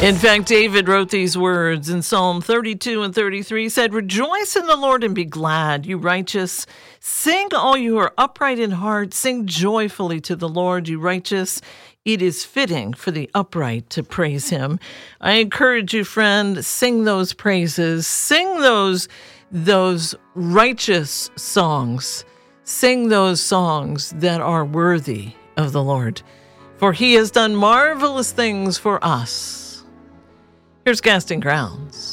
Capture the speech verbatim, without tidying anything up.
In fact, David wrote these words in Psalm thirty-two and thirty-three. He said, "Rejoice in the Lord and be glad, you righteous. Sing, all you are upright in heart. Sing joyfully to the Lord, you righteous. It is fitting for the upright to praise him." I encourage you, friend, sing those praises. Sing those, those righteous songs. Sing those songs that are worthy of the Lord. For he has done marvelous things for us. Here's Casting Crowns.